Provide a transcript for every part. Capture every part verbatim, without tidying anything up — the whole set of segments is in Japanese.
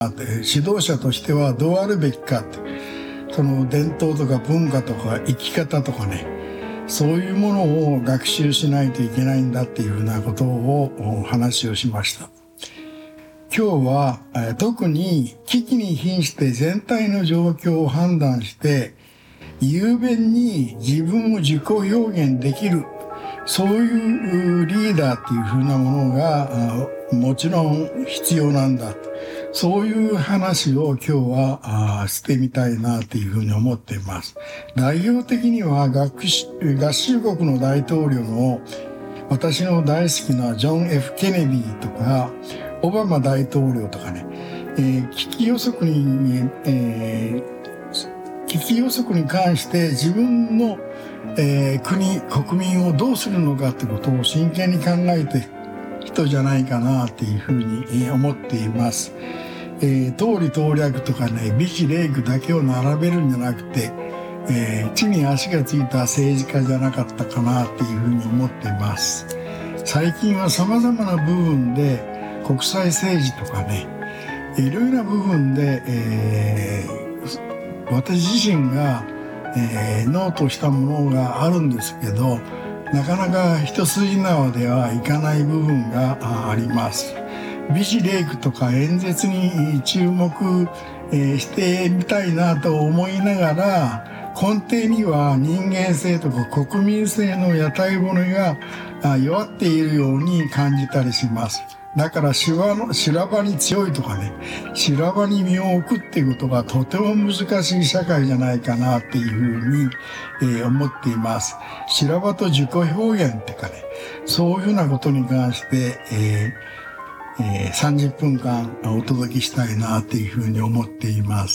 指導者としてはどうあるべきかって、その伝統とか文化とか生き方とかね、そういうものを学習しないといけないんだっていうふうなことを話をしました。今日は特に危機に瀕して全体の状況を判断して雄弁に自分を自己表現できる、そういうリーダーっていうふうなものがもちろん必要なんだ、そういう話を今日はしてみたいなというふうに思っています。代表的には合衆国の大統領の私の大好きなジョン・ F ・ケネディとかオバマ大統領とかね、えー、危機予測に、えー、危機予測に関して自分の、えー、国国民をどうするのかということを真剣に考えて人じゃないかなというふうに思っています。えー、通り統略とかね、美辞麗句だけを並べるんじゃなくて、えー、地に足がついた政治家じゃなかったかなというふうに思っています。最近は様々な部分で国際政治とかね、いろいろな部分で、えー、私自身が、えー、ノートしたものがあるんですけど、なかなか一筋縄ではいかない部分があります。美辞麗句とか演説に注目してみたいなと思いながら、根底には人間性とか国民性の屋台骨が弱っているように感じたりします。だから修羅場に強いとかね、修羅場に身を置くっていうことがとても難しい社会じゃないかなっていうふうに、えー、思っています。修羅場と自己表現っていうかね、そういうふうなことに関して、えーえー、さんじゅっぷんかんお届けしたいなっていうふうに思っています。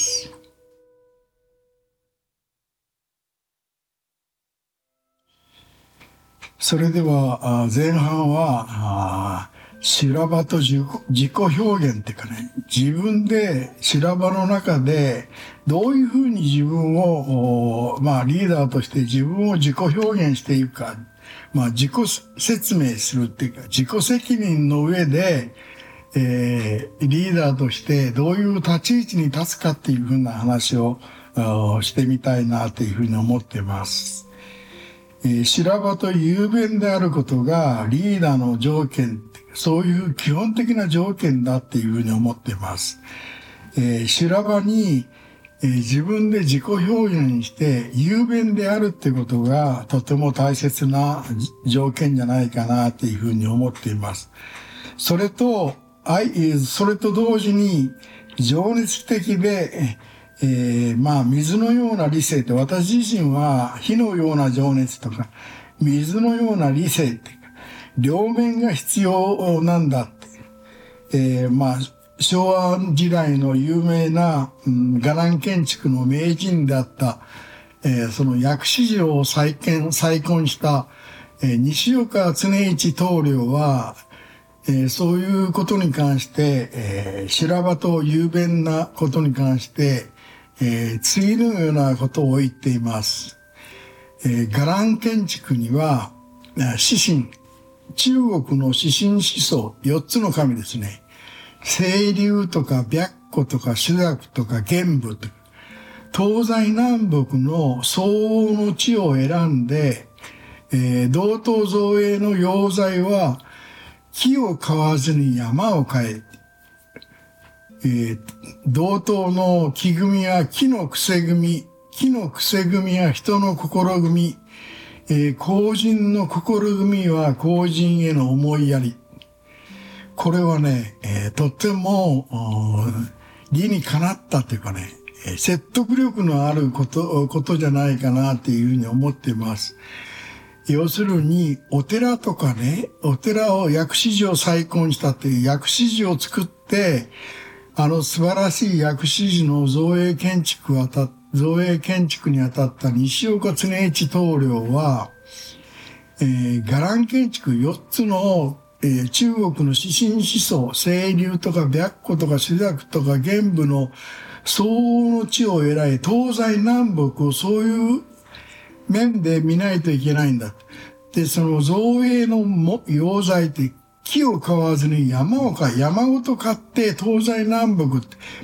それでは前半は修羅場と自己、自己表現っていうかね、自分で修羅場の中でどういうふうに自分を、まあリーダーとして自分を自己表現していくか、まあ自己説明するっていうか、自己責任の上で、えー、リーダーとしてどういう立ち位置に立つかっていうふうな話をしてみたいなというふうに思っています。えー、修羅場と雄弁であることがリーダーの条件、そういう基本的な条件だっていうふうに思っています。えー、修羅場に、えー、自分で自己表現して雄弁であるってことがとても大切な条件じゃないかなっていうふうに思っています。それと、それと同時に情熱的で、えー、まあ水のような理性って、私自身は火のような情熱とか水のような理性って両面が必要なんだって、えー、まあ昭和時代の有名な、うん、伽藍建築の名人であった、えー、その薬師寺を再建再建した、えー、西岡常一棟梁は、えー、そういうことに関して、えー、修羅場と雄弁なことに関してえー、次のようなことを言っています。えー、伽藍建築には、指針、中国の指針思想、よっつの神ですね。清流とか白虎とか朱雀とか玄武とか、東西南北の相応の地を選んで、えー、道東造営の要塞は、木を買わずに山を買え。えー、道東の木組みは木の癖組み、木の癖組みは人の心組み、えー、後人の心組みは後人への思いやり。これはね、えー、とっても理にかなったというかね、説得力のあること、ことじゃないかなっていうふうに思っています。要するに、お寺とかね、お寺を薬師寺を再建したっていう薬師寺を作って、あの素晴らしい薬師寺の造営建築あた、造営建築にあたった西岡常一棟梁は、えー、伽藍建築よっつの、えー、中国の指針思想、清流とか白虎とか朱雀とか玄武の相応の地を選い、東西南北をそういう面で見ないといけないんだ。で、その造営の要塞って木を買わずに山を買い、山ごと買って東西南北